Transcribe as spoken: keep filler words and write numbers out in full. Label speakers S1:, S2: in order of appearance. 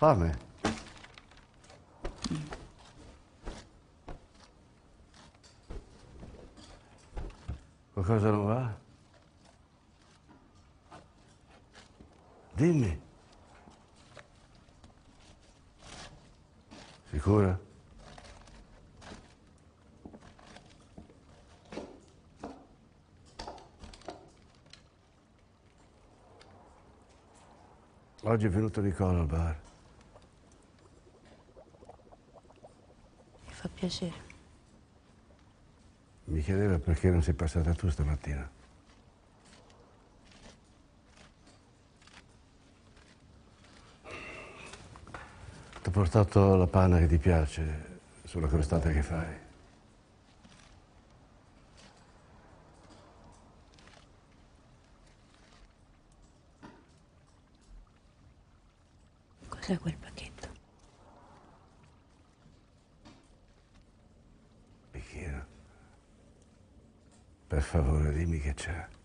S1: fame. Qualcosa non va? Dimmi. Sicura? Oggi è venuto Nicola al bar.
S2: Mi fa piacere.
S1: Mi chiedeva perché non sei passata tu stamattina. Ti ho portato la panna che ti piace sulla crostata che fai.
S2: Cos'è quel pacchetto?
S1: Bicchiere. Per favore, dimmi che c'è.